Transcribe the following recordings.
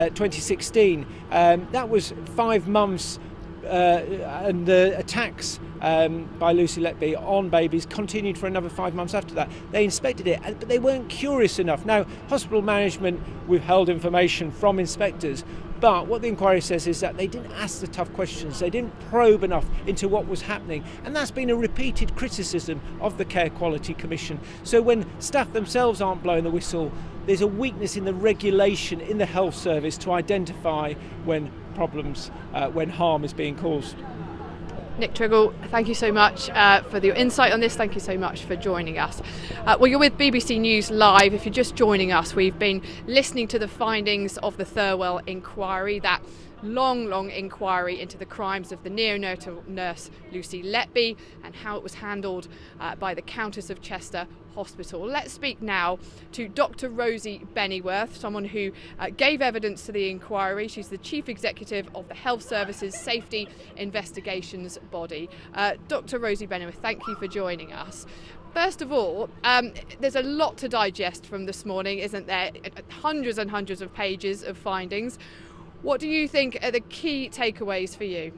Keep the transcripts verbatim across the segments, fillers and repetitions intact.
twenty sixteen, um, that was five months uh, and the attacks um, by Lucy Letby on babies continued for another five months after that. They inspected it, but they weren't curious enough. Now, hospital management withheld information from inspectors, but what the inquiry says is that they didn't ask the tough questions, they didn't probe enough into what was happening, and that's been a repeated criticism of the Care Quality Commission. So when staff themselves aren't blowing the whistle, there's a weakness in the regulation in the health service to identify when problems, uh, when harm is being caused. Nick Triggle, thank you so much uh, for your insight on this. Thank you so much for joining us. Uh, well, you're with B B C News Live. If you're just joining us, we've been listening to the findings of the Thirlwell inquiry, that long, long inquiry into the crimes of the neonatal nurse Lucy Letby and how it was handled uh, by the Countess of Chester Hospital. Let's speak now to Doctor Rosie Bennyworth, someone who uh, gave evidence to the inquiry. She's the Chief Executive of the Health Services Safety Investigations Body. Uh, Doctor Rosie Bennyworth, thank you for joining us. First of all, um, there's a lot to digest from this morning, isn't there? Hundreds and hundreds of pages of findings. What do you think are the key takeaways for you?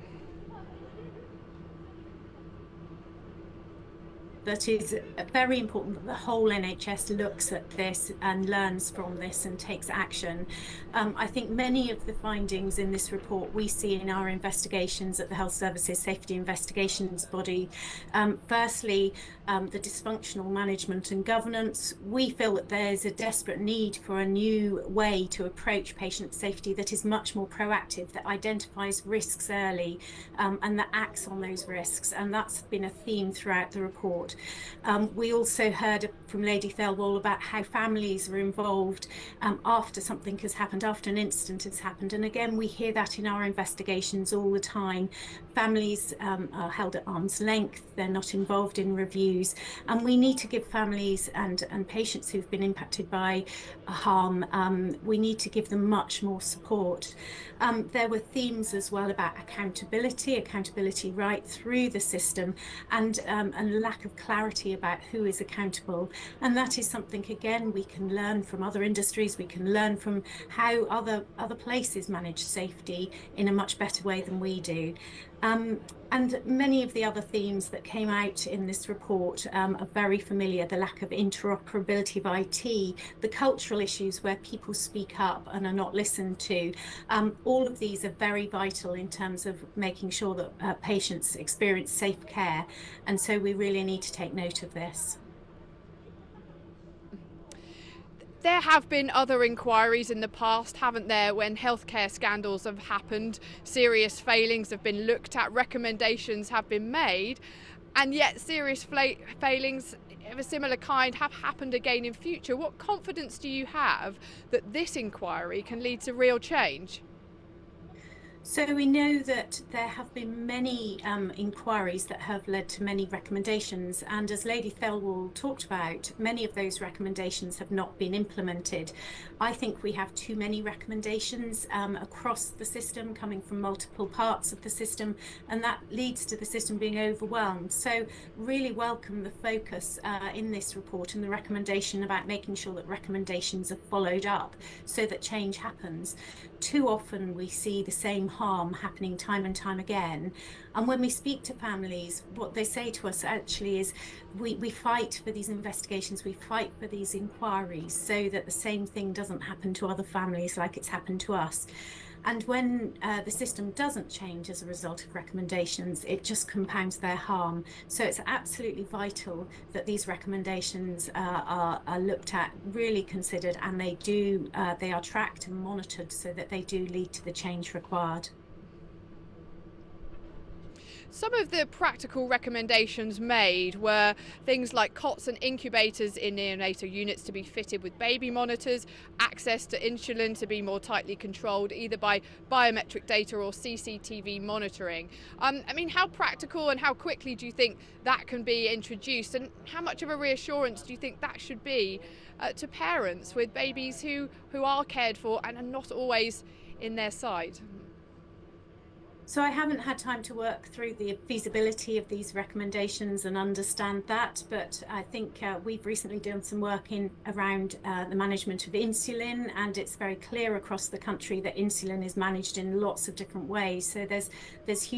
That is very important that the whole N H S looks at this and learns from this and takes action. Um, I think many of the findings in this report we see in our investigations at the Health Services Safety Investigations Body. Um, firstly, um, the dysfunctional management and governance. We feel that there's a desperate need for a new way to approach patient safety that is much more proactive, that identifies risks early um, and that acts on those risks. And that's been a theme throughout the report. Um, we also heard from Lady Thirlwell about how families are involved um, after something has happened, after an incident has happened. And again, we hear that in our investigations all the time. Families um, are held at arm's length, they're not involved in reviews, and we need to give families and, and patients who've been impacted by harm, um, we need to give them much more support. Um, there were themes as well about accountability, accountability right through the system, and, um, and lack of clarity about who is accountable. And that is something, again, we can learn from other industries, we can learn from how other, other places manage safety in a much better way than we do. Um, and many of the other themes that came out in this report um, are very familiar: the lack of interoperability of I T, the cultural issues where people speak up and are not listened to. Um, all of these are very vital in terms of making sure that uh, patients experience safe care, and so we really need to take note of this. There have been other inquiries in the past, haven't there, when healthcare scandals have happened, serious failings have been looked at, recommendations have been made, and yet serious failings of a similar kind have happened again in future. What confidence do you have that this inquiry can lead to real change? So we know that there have been many um, inquiries that have led to many recommendations, and as Lady Thirlwell talked about, many of those recommendations have not been implemented. I think we have too many recommendations um, across the system, coming from multiple parts of the system, and that leads to the system being overwhelmed. So really welcome the focus uh, in this report and the recommendation about making sure that recommendations are followed up so that change happens. Too often we see the same harm happening time and time again, and when we speak to families, what they say to us actually is we, we fight for these investigations, we fight for these inquiries so that the same thing doesn't happen to other families like it's happened to us. And when uh, the system doesn't change as a result of recommendations, it just compounds their harm. So it's absolutely vital that these recommendations uh, are, are looked at, really considered, and they do uh, they are tracked and monitored so that they do lead to the change required. Some of the practical recommendations made were things like cots and incubators in neonatal units to be fitted with baby monitors, access to insulin to be more tightly controlled either by biometric data or C C T V monitoring. Um, I mean, how practical and how quickly do you think that can be introduced, and how much of a reassurance do you think that should be uh, to parents with babies who, who are cared for and are not always in their sight? So I haven't had time to work through the feasibility of these recommendations and understand that, but I think uh, we've recently done some work in around uh, the management of insulin, and it's very clear across the country that insulin is managed in lots of different ways. So there's there's huge